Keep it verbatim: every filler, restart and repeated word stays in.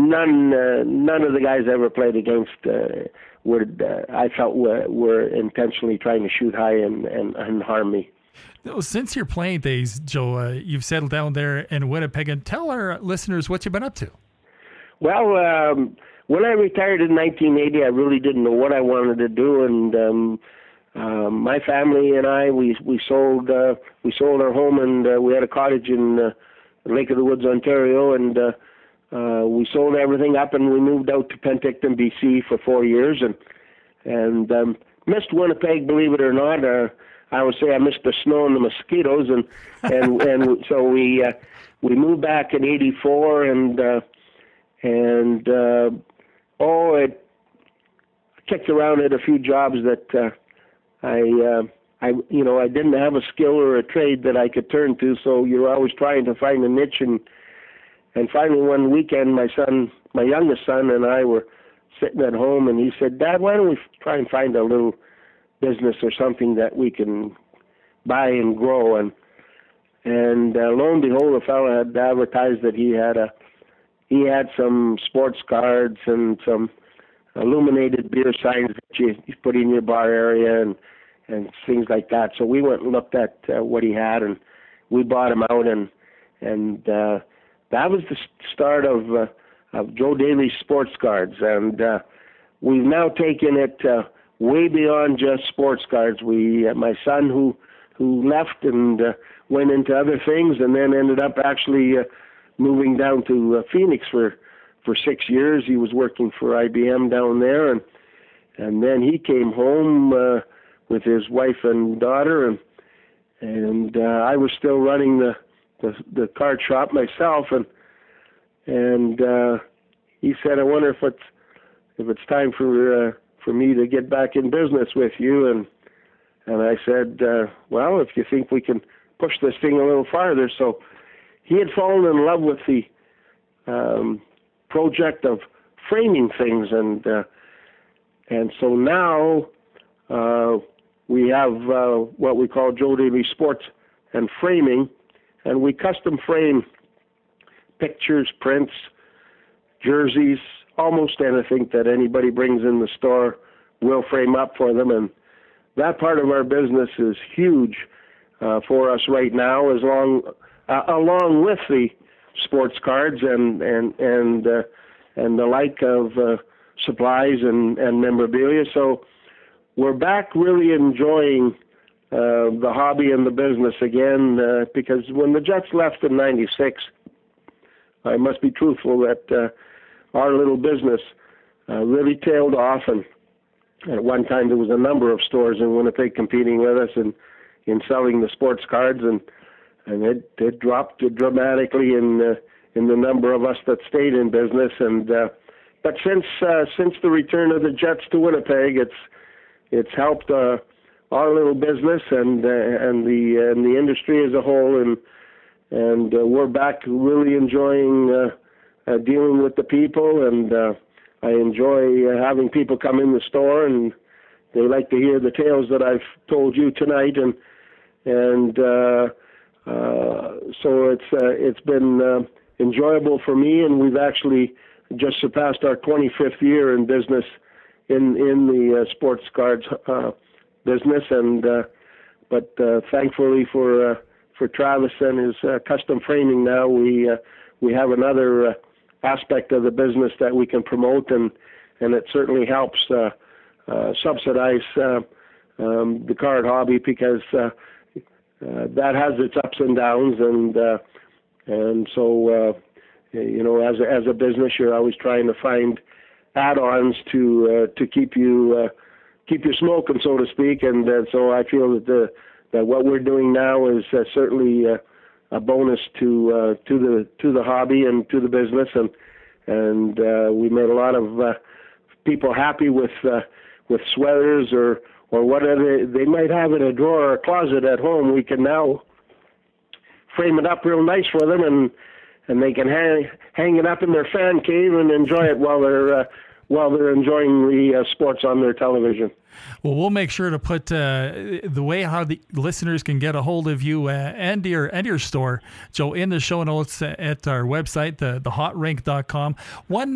none uh, none of the guys I ever played against uh, would uh, I felt were, were intentionally trying to shoot high and, and, and harm me. Since your playing days, Joe, uh, you've settled down there in Winnipeg, and tell our listeners what you've been up to. Well, um, when I retired in nineteen eighty, I really didn't know what I wanted to do, and um, uh, my family and I we we sold uh, we sold our home, and uh, we had a cottage in uh, Lake of the Woods, Ontario, and uh, uh, we sold everything up, and we moved out to Penticton, B C, for four years, and and um, missed Winnipeg, believe it or not. Uh, I would say I missed the snow and the mosquitoes, and and and so we uh, we moved back in eighty-four, and uh, and uh, oh, it kicked around at a few jobs that uh, I uh, I you know I didn't have a skill or a trade that I could turn to, so you're always trying to find a niche, and and finally one weekend my son, my youngest son, and I were sitting at home, and he said, "Dad, why don't we try and find a little business or something that we can buy and grow?" And and uh, lo and behold, a fellow had advertised that he had a he had some sports cards and some illuminated beer signs that you, you put in your bar area and and things like that. So we went and looked at uh, what he had, and we bought him out, and and uh, that was the start of uh, of Joe Daly Sports Cards, and uh, we've now taken it Uh, way beyond just sports cards. We, uh, my son, who who left and uh, went into other things, and then ended up actually uh, moving down to uh, Phoenix for for six years. He was working for I B M down there, and and then he came home uh, with his wife and daughter, and and uh, I was still running the, the the card shop myself, and and uh, he said, "I wonder if it's if it's time for uh, for me to get back in business with you." And and I said, uh, well, if you think we can push this thing a little farther. So he had fallen in love with the um, project of framing things, and uh, and so now uh, we have uh, what we call Joe Daly Sports and Framing, and we custom frame pictures, prints, jerseys, almost anything that anybody brings in the store, we'll frame up for them. And that part of our business is huge uh, for us right now, as long uh, along with the sports cards and and and uh, and the like of uh, supplies and, and memorabilia. So we're back really enjoying uh, the hobby and the business again, uh, because when the Jets left in ninety-six, I must be truthful that uh, our little business uh, really tailed off, and at one time there was a number of stores in Winnipeg competing with us in, in selling the sports cards, and and it, it dropped dramatically in uh, in the number of us that stayed in business. And uh, but since uh, since the return of the Jets to Winnipeg, it's it's helped uh, our little business and uh, and the and the industry as a whole, and and uh, we're back really enjoying Uh, Uh, dealing with the people, and uh, I enjoy uh, having people come in the store, and they like to hear the tales that I've told you tonight, and and uh, uh, so it's uh, it's been uh, enjoyable for me, and we've actually just surpassed our twenty-fifth year in business in in the uh, sports cards uh, business, and uh, but uh, thankfully for uh, for Travis and his uh, custom framing, now we uh, we have another Uh, aspect of the business that we can promote, and and it certainly helps uh, uh, subsidize uh, um, the card hobby, because uh, uh, that has its ups and downs, and uh, and so uh, you know, as a, as a business, you're always trying to find add-ons to uh, to keep you uh, keep you smoking, so to speak, and uh, so I feel that the that what we're doing now is uh, certainly Uh, a bonus to uh, to the to the hobby and to the business, and and uh, we made a lot of uh, people happy with uh, with sweaters or or whatever they might have in a drawer or a closet at home. We can now frame it up real nice for them, and and they can hang hang it up in their fan cave and enjoy it while they're uh, while they're enjoying the uh, sports on their television. Well, we'll make sure to put uh, the way how the listeners can get a hold of you uh, and your and your store, Joe, in the show notes at our website, the the hot rink dot com. One